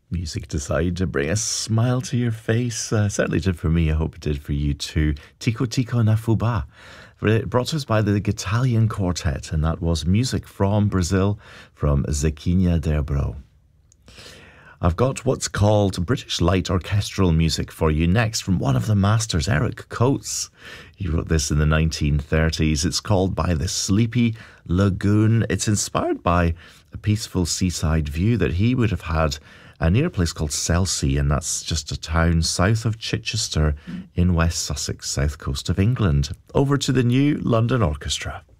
Music decided to bring a smile to your face. Certainly did for me. I hope it did for you too. Tico Tico na Fubá. Brought to us by the Italian Quartet, and that was music from Brazil, from Zequinha Derbro. I've got what's called British light orchestral music for you next from one of the masters, Eric Coates. He wrote this in the 1930s. It's called By the Sleepy Lagoon. It's inspired by a peaceful seaside view that he would have had near a place called Selsey, and that's just a town south of Chichester in West Sussex, south coast of England. Over to the New London Orchestra.